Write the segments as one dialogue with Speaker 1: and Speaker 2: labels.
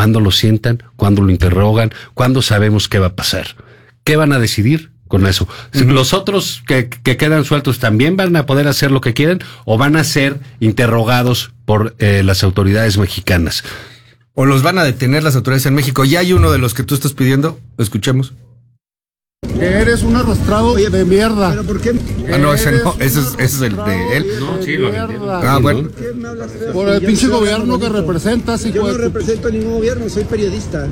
Speaker 1: cuándo lo sientan, cuándo lo interrogan, cuándo sabemos qué va a pasar. ¿Qué van a decidir con eso? ¿Los otros que quedan sueltos también van a poder hacer lo que quieren o van a ser interrogados por las autoridades mexicanas?
Speaker 2: ¿O los van a detener las autoridades en México? Ya hay uno de los que tú estás pidiendo. Escuchemos.
Speaker 3: Que eres un arrastrado de mierda.
Speaker 4: ¿Pero por qué?
Speaker 2: No, ese no. Ese es el de él.
Speaker 1: No, sí, lo entiendo.
Speaker 2: Bueno.
Speaker 4: ¿Por qué me hablas feo?
Speaker 3: Por el pinche gobierno que representas.
Speaker 4: Yo no represento ningún gobierno, soy periodista.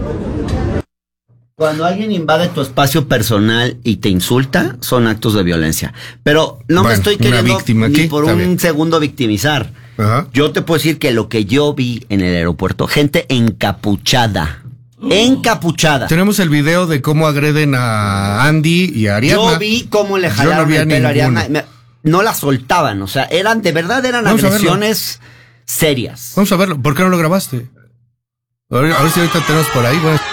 Speaker 5: Cuando alguien invade tu espacio personal y te insulta, son actos de violencia. Pero no me estoy queriendo ni por un segundo victimizar.
Speaker 2: Ajá.
Speaker 5: Yo te puedo decir que lo que yo vi en el aeropuerto, gente encapuchada. Encapuchada.
Speaker 2: Tenemos el video de cómo agreden a Andy y a Ariadna.
Speaker 5: Yo vi cómo le jalaron el pelo a Ariadna. No la soltaban, o sea, eran agresiones serias.
Speaker 2: Vamos a verlo. ¿Por qué no lo grabaste? A ver si ahorita tenemos por ahí. Bueno,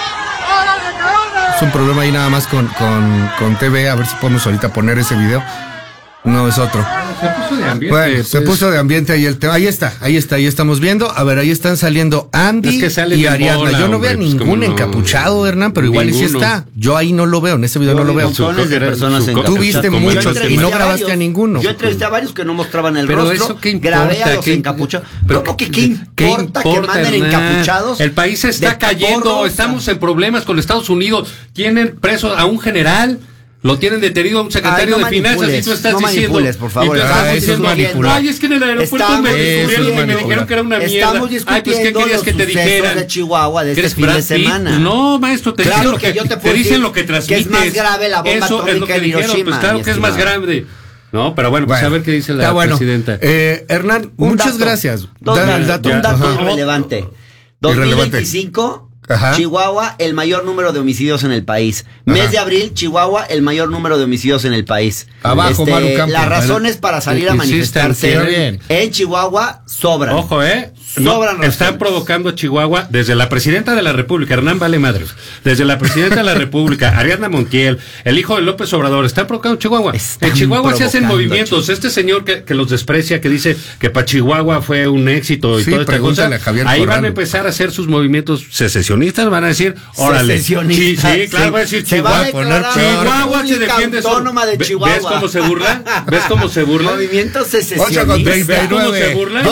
Speaker 2: es un problema ahí nada más con TV. A ver si podemos ahorita poner ese video. No, es otro.
Speaker 1: Se puso de ambiente.
Speaker 2: Bueno, se puso de ambiente ahí el tema. Ahí estamos viendo. A ver, ahí están saliendo Andy y Ariadna. Yo no veo a ningún encapuchado, Hernán, pero igual sí está. Yo ahí no lo veo, en ese video no lo veo.
Speaker 5: Montones de personas
Speaker 2: Tú viste muchos y no grabaste a ninguno.
Speaker 5: Yo entrevisté a varios que no mostraban el
Speaker 1: pero
Speaker 5: rostro.
Speaker 1: Eso qué importa,
Speaker 5: grabé a los encapuchados. Pero ¿qué importa que manden encapuchados?
Speaker 1: El país está cayendo. Estamos en problemas con Estados Unidos. Tienen preso a un general. Lo tienen detenido a un secretario de finanzas y tú estás diciendo...
Speaker 5: por favor.
Speaker 1: Ay, es que en el aeropuerto me descubrieron y me dijeron que era una mierda.
Speaker 5: Estamos discutiendo
Speaker 1: pues, ¿qué querías que te dijeran?
Speaker 5: De Chihuahua de este fin de semana.
Speaker 1: No, maestro, te
Speaker 5: claro
Speaker 1: dicen lo que transmites.
Speaker 5: Que es más grave la bomba atómica en Hiroshima.
Speaker 1: Pues claro que es más grave. No, pero bueno, pues a ver qué dice la presidenta.
Speaker 2: Hernán, muchas gracias.
Speaker 5: Un dato irrelevante. 2025... Ajá. Chihuahua, el mayor número de homicidios en el país. Mes de abril, Chihuahua, el mayor número de homicidios en el país.
Speaker 2: Abajo, Maru Campos.
Speaker 5: Las razones para salir a manifestarse en Chihuahua sobran.
Speaker 1: Ojo, sobran. Están provocando Chihuahua desde la presidenta de la República, Hernán Vale Madres, desde la presidenta de la República, Ariadna Montiel, el hijo de López Obrador, están provocando Chihuahua. En Chihuahua se hacen movimientos. Este señor que los desprecia, que dice que para Chihuahua fue un éxito y toda esta cosa, ahí van a empezar a hacer sus movimientos secesionistas. Van a decir, órale, sí, claro, va a decir Chihuahua. Chihuahua se defiende
Speaker 5: autónoma de Chihuahua.
Speaker 1: ¿Ves cómo se burla? ¿Ves cómo se burla?
Speaker 5: Movimiento secesionista.
Speaker 2: 8:39.
Speaker 1: ¿Cómo se burla?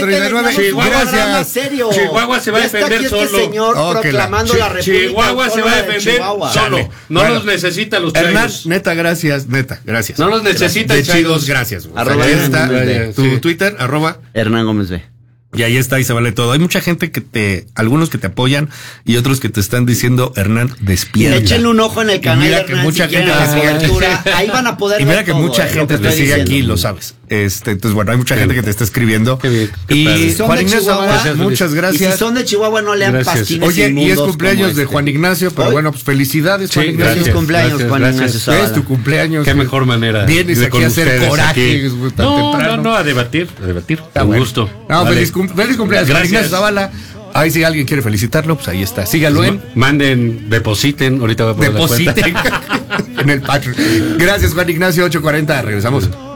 Speaker 2: 8:39.
Speaker 1: Chihuahua se va a defender solo.
Speaker 5: Este señor proclamando la República.
Speaker 1: Chihuahua se va a defender solo. No los necesita los chairos.
Speaker 2: Hernán, neta, gracias.
Speaker 1: No los necesita chairos.
Speaker 2: Gracias.
Speaker 5: Arroba
Speaker 2: ahí está tu Twitter,
Speaker 5: Hernán Gómez B.
Speaker 2: Y ahí está, y se vale todo. Hay mucha gente algunos que te apoyan y otros que te están diciendo, Hernán, despierta.
Speaker 5: Échenle un ojo en el canal de Hernán,
Speaker 2: mucha gente
Speaker 5: ahí van a poder
Speaker 2: y mira
Speaker 5: ver
Speaker 2: que
Speaker 5: todo,
Speaker 2: mucha gente te sigue aquí, lo sabes. Entonces, bueno, hay mucha gente que te está escribiendo.
Speaker 5: Y
Speaker 2: Juan Ignacio, muchas gracias.
Speaker 5: Y si son de Chihuahua, no lean pastines.
Speaker 2: Oye, y es cumpleaños de Juan Ignacio, pero bueno, pues felicidades, Juan Ignacio.
Speaker 5: Feliz cumpleaños, Juan Ignacio.
Speaker 2: Es tu cumpleaños.
Speaker 1: Qué mejor manera.
Speaker 2: Vienes aquí a hacer coraje.
Speaker 1: No, a debatir. Con gusto.
Speaker 2: No, feliz cumpleaños, Juan Ignacio Zavala. Ahí si alguien quiere felicitarlo, pues ahí está. Sígalo
Speaker 1: manden, depositen, ahorita voy a poner la cuenta.
Speaker 2: En el Patreon. Gracias, Juan Ignacio, 8:40, regresamos.